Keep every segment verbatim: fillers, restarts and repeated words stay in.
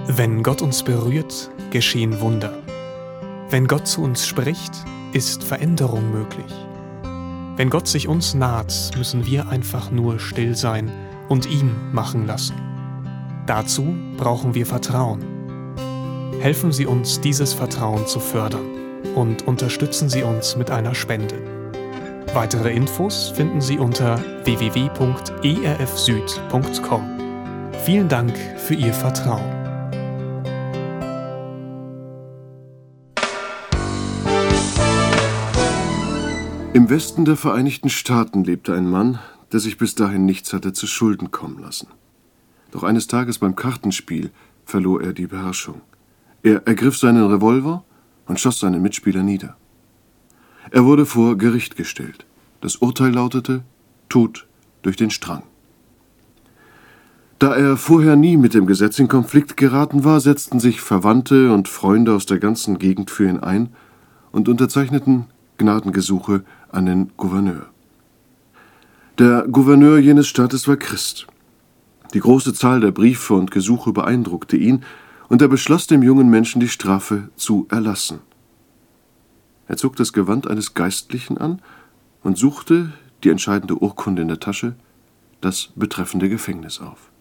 Wenn Gott uns berührt, geschehen Wunder. Wenn Gott zu uns spricht, ist Veränderung möglich. Wenn Gott sich uns naht, müssen wir einfach nur still sein und ihn machen lassen. Dazu brauchen wir Vertrauen. Helfen Sie uns, dieses Vertrauen zu fördern und unterstützen Sie uns mit einer Spende. Weitere Infos finden Sie unter w w w punkt e r f süd punkt com. Vielen Dank für Ihr Vertrauen. Im Westen der Vereinigten Staaten lebte ein Mann, der sich bis dahin nichts hatte zu Schulden kommen lassen. Doch eines Tages beim Kartenspiel verlor er die Beherrschung. Er ergriff seinen Revolver und schoss seinen Mitspieler nieder. Er wurde vor Gericht gestellt. Das Urteil lautete Tod durch den Strang. Da er vorher nie mit dem Gesetz in Konflikt geraten war, setzten sich Verwandte und Freunde aus der ganzen Gegend für ihn ein und unterzeichneten Gnadengesuche an den Gouverneur. Der Gouverneur jenes Staates war Christ. Die große Zahl der Briefe und Gesuche beeindruckte ihn, und er beschloss, dem jungen Menschen die Strafe zu erlassen. Er zog das Gewand eines Geistlichen an und suchte, die entscheidende Urkunde in der Tasche, das betreffende Gefängnis auf.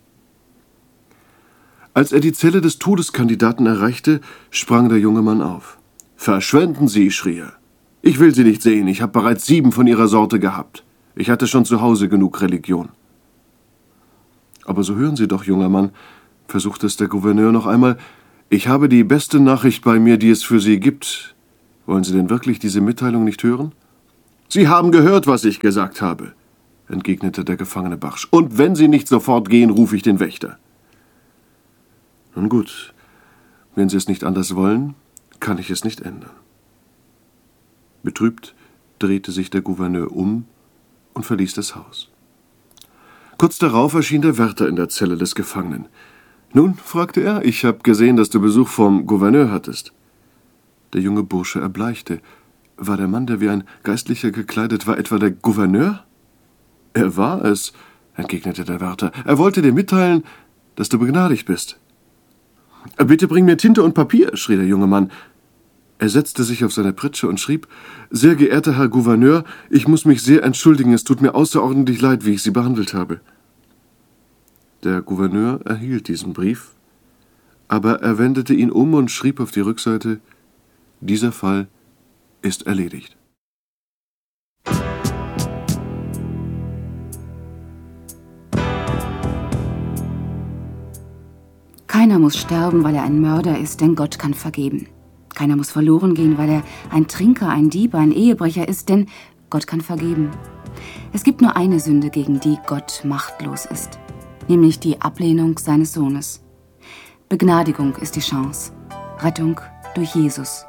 Als er die Zelle des Todeskandidaten erreichte, sprang der junge Mann auf. »Verschwenden Sie«, schrie er. »Ich will Sie nicht sehen, ich habe bereits sieben von Ihrer Sorte gehabt. Ich hatte schon zu Hause genug Religion.« »Aber so hören Sie doch, junger Mann«, versuchte es der Gouverneur noch einmal, »ich habe die beste Nachricht bei mir, die es für Sie gibt. Wollen Sie denn wirklich diese Mitteilung nicht hören?« »Sie haben gehört, was ich gesagt habe«, entgegnete der Gefangene barsch. »Und wenn Sie nicht sofort gehen, rufe ich den Wächter.« »Nun gut, wenn Sie es nicht anders wollen, kann ich es nicht ändern.« Betrübt drehte sich der Gouverneur um und verließ das Haus. Kurz darauf erschien der Wärter in der Zelle des Gefangenen. »Nun«, fragte er, »ich habe gesehen, dass du Besuch vom Gouverneur hattest.« Der junge Bursche erbleichte. War der Mann, der wie ein Geistlicher gekleidet war, etwa der Gouverneur? »Er war es«, entgegnete der Wärter. »Er wollte dir mitteilen, dass du begnadigt bist.« »Bitte bring mir Tinte und Papier«, schrie der junge Mann. Er setzte sich auf seine Pritsche und schrieb, »Sehr geehrter Herr Gouverneur, ich muss mich sehr entschuldigen, es tut mir außerordentlich leid, wie ich Sie behandelt habe.« Der Gouverneur erhielt diesen Brief, aber er wendete ihn um und schrieb auf die Rückseite, »Dieser Fall ist erledigt.« Keiner muss sterben, weil er ein Mörder ist, denn Gott kann vergeben. Keiner muss verloren gehen, weil er ein Trinker, ein Dieb, ein Ehebrecher ist, denn Gott kann vergeben. Es gibt nur eine Sünde, gegen die Gott machtlos ist, nämlich die Ablehnung seines Sohnes. Begnadigung ist die Chance, Rettung durch Jesus.